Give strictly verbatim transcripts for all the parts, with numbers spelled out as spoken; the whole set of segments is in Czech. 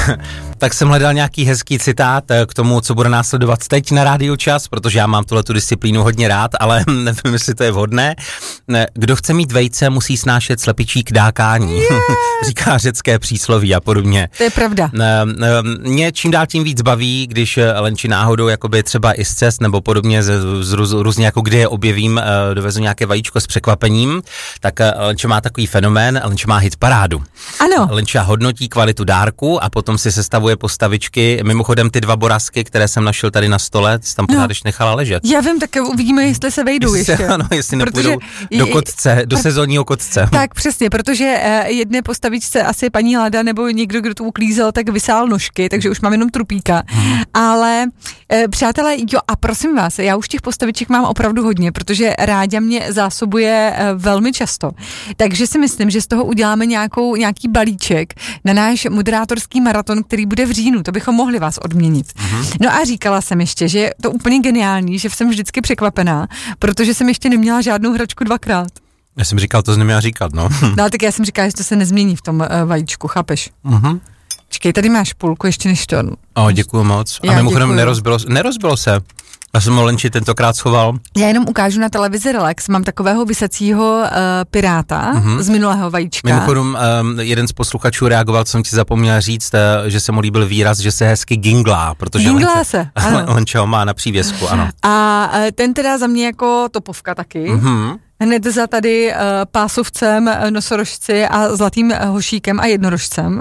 Tak jsem hledal nějaký hezký citát k tomu, co bude následovat teď na Rádiu Čas, protože já mám tuhletu disciplínu hodně rád, ale nevím, jestli to je vhodné. Kdo chce mít vejce, musí snášet slepičí kdákání, yeah. říká řecké přísloví a podobně. To je pravda. Mě čím dál tím víc baví, když Lenči náhodou jakoby třeba i z cest nebo podobně z, z, růz, různě jako kdy je objevím, dovezu nějaké vajíčko s překvapením, tak Lenča má takový fenomén, Lenča má hit parádu. Ano. Lenča hodnotí kvalitu dárku a potom si sestavuje postavičky. Mimochodem ty dva borazky, které jsem našel tady na stole, ty jsi tam pořád ještě nechala ležet. Já vím, tak uvidíme, jestli se vejdou jestli ještě. Se, ano, jestli nepůjdou do kotce, do sezónního kotce. Tak přesně, protože jedné postavičce asi paní Lada nebo někdo, kdo to uklízel, tak vysál nožky, takže už mám jenom trupíka. Hmm. Ale přátelé, jo, a prosím vás, já už těch postaviček mám opravdu hodně, protože Ráďa mě zásobuje velmi často. Takže si myslím, že z toho uděláme nějakou, nějaký balíček na náš moderátorský maraton, který bude v říjnu, to bychom mohli vás odměnit. Mm-hmm. No a říkala jsem ještě, že je to úplně geniální, že jsem vždycky překvapená, protože jsem ještě neměla žádnou hračku dvakrát. Já jsem říkal, to jsi neměla říkat, no. No tak já jsem říkala, že to se nezmění v tom uh, vajíčku, chápeš? Mhm. Čekej, tady máš půlku ještě než to. O, děkuju moc. Já a mimochodem nerozbilo, nerozbilo se. Já jsem ho Lenči tentokrát schoval. Já jenom ukážu na televizi Relax, mám takového vysacího uh, piráta mm-hmm. z minulého vajíčka. Mimochodem, um, jeden z posluchačů reagoval, co jsem ti zapomněla říct, uh, že se mu líbil výraz, že se hezky ginglá, protože ginglá Lenča, se, ano. Lenča ho má na přívěsku, ano. A uh, ten teda za mě jako topovka taky. Mm-hmm. Hned za tady uh, pásovcem, nosorožci a zlatým uh, hošíkem a jednorožcem.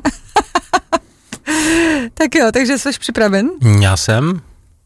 Tak jo, takže jsi připraven? Já jsem.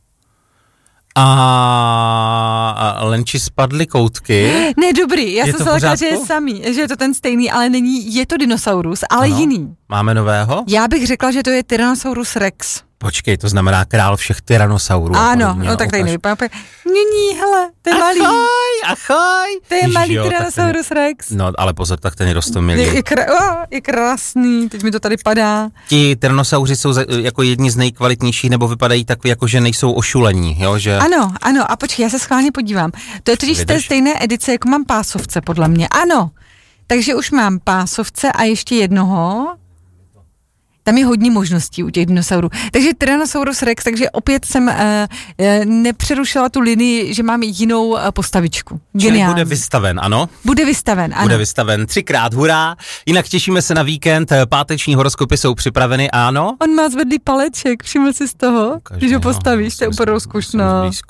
A Lenči spadly koutky. Ne, dobrý, já je jsem se lekla, že je samý, že je to ten stejný, ale není, je to dinosaurus, ale ano, jiný. Máme nového? Já bych řekla, že to je Tyrannosaurus rex. Počkej, to znamená král všech tyrannosaurů. Ano, no tak tady nevypadá. Není, hele, to je malý. Ahoj, ahoj. To je malý Tyrannosaurus rex. No, ale pozor, tak ten je roztomilý. Je, je, krá, oh, je krásný, teď mi to tady padá. Ti tyrannosauři jsou jako jedni z nejkvalitnějších, nebo vypadají takový, jako že nejsou ošulení, jo, že... Ano, ano, a počkej, já se schválně podívám. To je totiž z té stejné edice, jako mám pásovce, podle mě. Ano, takže už mám pásovce a ještě jednoho. Tam je hodně možností u těch dinosaurů. Takže Tyrannosaurus rex, takže opět jsem uh, uh, nepřerušila tu linii, že mám jinou uh, postavičku. Geniální. Čili bude vystaven, ano? Bude vystaven, ano. Bude vystaven třikrát, hurá. Jinak těšíme se na víkend, páteční horoskopy jsou připraveny, ano? On má zvedlý paleček, všiml si z toho, Každý, když ho postavíš, no, to je úplně rozkušno.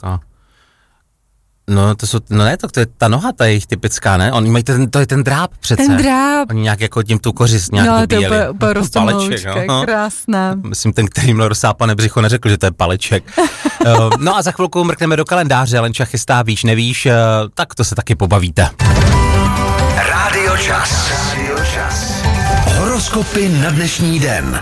No, to jsou, no ne, to, to je ta noha, ta je jejich typická, ne? Oni mají ten, to je ten dráp přece. Ten dráp. Oni nějak jako tím tu kořist nějak no, dobíjeli. No, to je úplně roztomloučka, no. Krásná. Myslím, ten, který měl rozsápané břicho, neřekl, že to je paleček. No a za chvilku mrkneme do kalendáře, Lenča chystá, víš, nevíš, tak to se taky pobavíte. Rádio Čas. Rádio Čas. Horoskopy na dnešní den.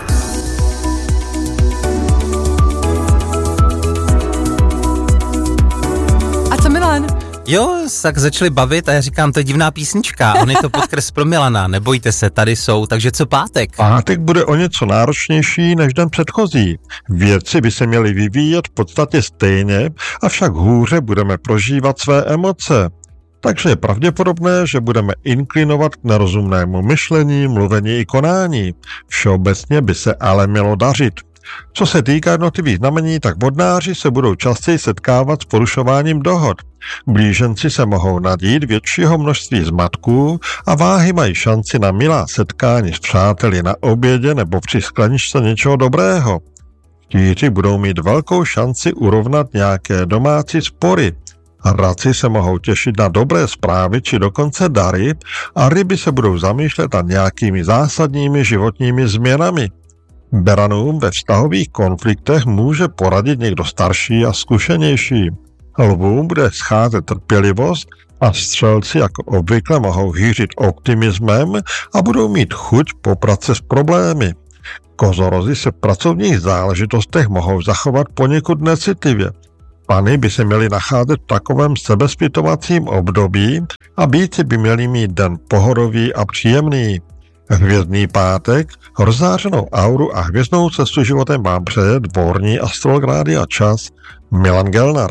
Co Milan? Jo, tak začali bavit a já říkám, to je divná písnička, on je to podkres pro Milana, nebojte se, tady jsou, takže co pátek? Pátek bude o něco náročnější než den předchozí. Věci by se měly vyvíjet v podstatě stejně, avšak hůře budeme prožívat své emoce. Takže je pravděpodobné, že budeme inklinovat k nerozumnému myšlení, mluvení i konání. Všeobecně by se ale mělo dařit. Co se týká jednotlivých znamení, tak vodnáři se budou častěji setkávat s porušováním dohod. Blíženci se mohou nadít většího množství zmatků a váhy mají šanci na milá setkání s přáteli na obědě nebo při skleničce něčeho dobrého. Štíři budou mít velkou šanci urovnat nějaké domácí spory. Raci se mohou těšit na dobré zprávy či dokonce dary a ryby se budou zamýšlet nad nějakými zásadními životními změnami. Beranům ve vztahových konfliktech může poradit někdo starší a zkušenější. Lvům bude scházet trpělivost a střelci jako obvykle mohou hýřit optimismem a budou mít chuť poprat se s problémy. Kozorozi se v pracovních záležitostech mohou zachovat poněkud necitlivě. Pany by se měly nacházet v takovém sebezpytovacím období a býti by měli mít den pohodový a příjemný. Hvězdný pátek, rozzářenou auru a hvězdnou cestu životem vám přeje dvorní astrolog Rádia Čas Milan Gelnar.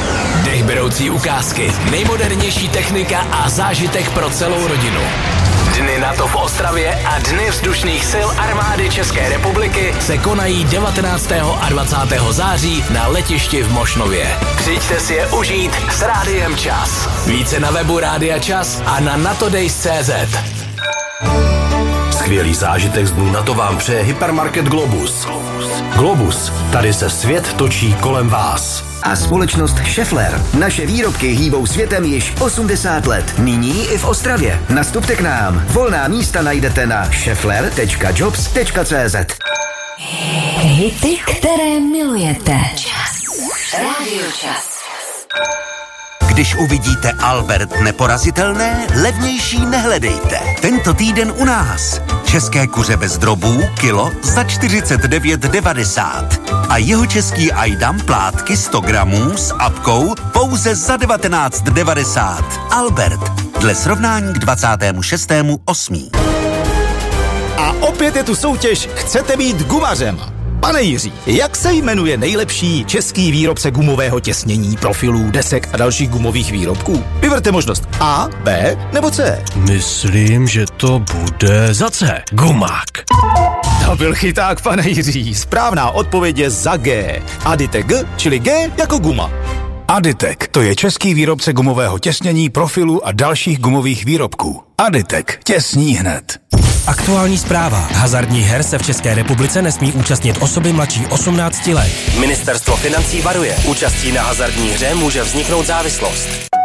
Dechberoucí ukázky, nejmodernější technika a zážitek pro celou rodinu. Dny NATO v Ostravě a Dny vzdušných sil armády České republiky se konají devatenáctého a dvacátého září na letišti v Mošnově. Přijďte si je užít s Rádiem Čas. Více na webu Rádia Čas a na natodays tečka cé zet. Skvělý zážitek z dnů NATO vám přeje hypermarket Globus. Globus, tady se svět točí kolem vás. A společnost Schaeffler. Naše výrobky hýbou světem již osmdesát let. Nyní i v Ostravě. Nastupte k nám. Volná místa najdete na schaeffler tečka jobs tečka cé zet. Hity, které milujete. Čas. Rádio Čas. Když uvidíte Albert neporazitelné, levnější nehledejte. Tento týden u nás. České kuře bez drobů, kilo za čtyřicet devět devadesát. A jeho český ajdam plátky sto gramů s apkou pouze za devatenáct devadesát. Albert. Dle srovnání k dvacátému šestému osmého A opět je tu soutěž Chcete být gumařem. Pane Jiří, jak se jmenuje nejlepší český výrobce gumového těsnění, profilů, desek a dalších gumových výrobků? Vyberte možnost A, B nebo C. Myslím, že to bude za C. Gumák. To byl chyták, pane Jiří. Správná odpověď je za G. Aditek G, čili G jako guma. Aditek, to je český výrobce gumového těsnění, profilu a dalších gumových výrobků. Aditek, těsní hned. Aktuální zpráva. Hazardních her se v České republice nesmí účastnit osoby mladší osmnácti let. Ministerstvo financí varuje. Účastí na hazardní hře může vzniknout závislost.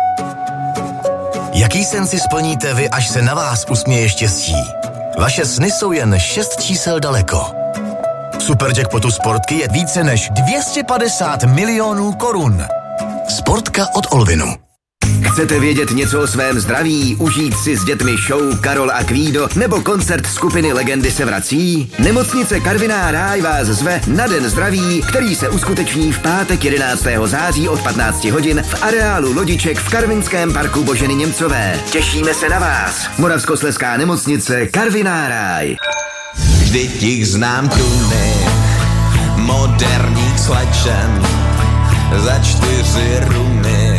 Jaký sen si splníte vy, až se na vás usměje štěstí? Vaše sny jsou jen šest čísel daleko. V Superjackpotu Sportky je více než dvě stě padesát milionů korun. Sportka od Olvinu. Chcete vědět něco o svém zdraví, užít si s dětmi show Karol a Kvído nebo koncert skupiny Legendy se vrací? Nemocnice Karviná Ráj vás zve na Den zdraví, který se uskuteční v pátek jedenáctého září od patnácti hodin v areálu Lodiček v Karvinském parku Boženy Němcové. Těšíme se na vás. Moravskoslezská nemocnice Karviná Ráj. Vždyť jich znám tuny moderních slečen za čtyři rumy.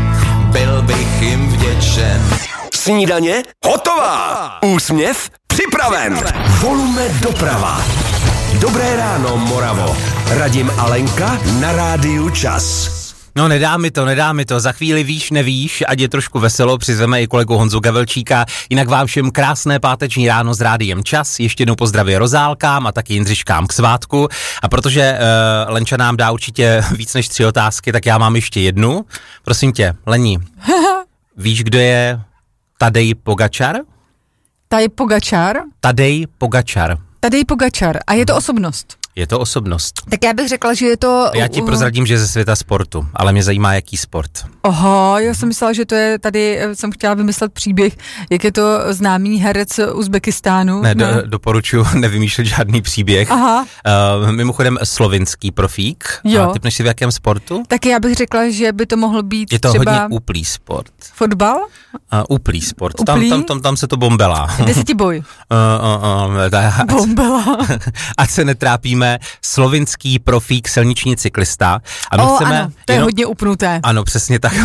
Byl bych jim vděčen. Snídaně hotová. Úsměv připraven. Volume doprava. Dobré ráno, Moravo. Radim a Lenka na Rádiu Čas. No nedá mi to, nedá mi to, za chvíli víš, nevíš, ať je trošku veselo, přizveme i kolegu Honzu Gavelčíka, jinak vám všem krásné páteční ráno s Rádiem Čas, ještě jednou pozdraví Rozálkám a taky Jindřiškám k svátku a protože uh, Lenča nám dá určitě víc než tři otázky, tak já mám ještě jednu, prosím tě, Lení, víš, kdo je Tadej Pogačar? Tadej Pogačar? Tadej Pogačar. Tadej Pogačar a je to osobnost. Je to osobnost. Tak já bych řekla, že je to... Já ti prozradím, že ze světa sportu, ale mě zajímá, jaký sport. Aha, já jsem myslela, že to je, tady jsem chtěla vymyslet příběh, jak je to známý herec Uzbekistánu. Ne, do, doporučuji nevymýšlet žádný příběh. Aha. Uh, mimochodem slovinský profík. Jo. A typneš si v jakém sportu? Tak já bych řekla, že by to mohl být je to třeba... hodně úplý sport. Fotbal? Uh, úplý sport. Uplý? Tam, tam, tam, tam se to bombelá. Desetiboj. uh, uh, uh, ta, Bombela. Ať se netrápíme, slovinský profík, silniční cyklista. A my o, chceme ano, to je jenom, hodně upnuté. Ano, přesně tak.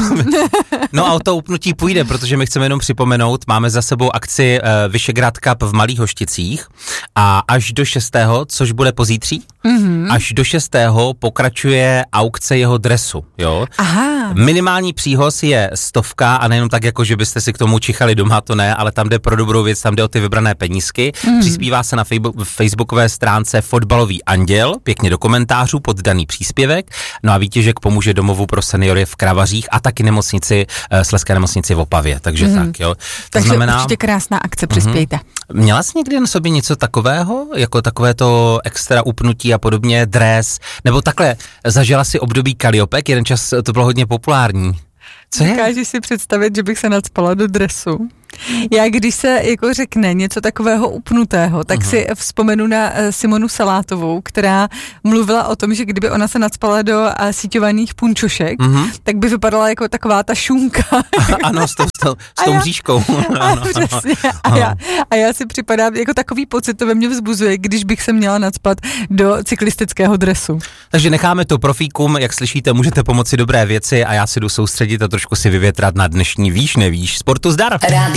No a o to upnutí půjde, protože my chceme jenom připomenout, máme za sebou akci uh, Vyšegrad Cup v Malých Hošticích a až do šestého, což bude pozítří, mm-hmm. až do šestého pokračuje aukce jeho dresu, jo. Aha. Minimální příhoz je stovka a nejenom tak, jako že byste si k tomu čichali doma, to ne, ale tam jde pro dobrou věc, tam jde o ty vybrané penízky. Mm. Přispívá se na fejbo- facebookové stránce Fotbalový anděl, pěkně do komentářů pod daný příspěvek. No a výtěžek pomůže domovu pro seniory v Kravařích a taky nemocnici, Slezské nemocnici v Opavě, takže mm. tak, jo. To takže znamená, určitě krásná akce, přispějte. Mm-hmm. Měla jsi někdy na sobě něco takového, jako takové to extra upnutí a podobně, dres, nebo takhle, zažila si období Kaliopek, jeden čas to bylo hodně populární. Co je? Dokážeš si představit, že bych se nacpala do dresu? Já když se jako řekne něco takového upnutého, tak uh-huh. si vzpomenu na uh, Simonu Salátovou, která mluvila o tom, že kdyby ona se nacpala do uh, síťovaných punčošek, uh-huh. tak by vypadala jako taková ta šunka. Ano, s tou, s tou, s tou mřížkou. Ano, přesně. A já, a já si připadám, jako takový pocit to ve mně vzbuzuje, když bych se měla nacpat do cyklistického dresu. Takže necháme to profíkům, jak slyšíte, můžete pomoci dobré věci a já si jdu soustředit a trošku si vyvětrat na dnešní víš, nevíš, sportu zdar.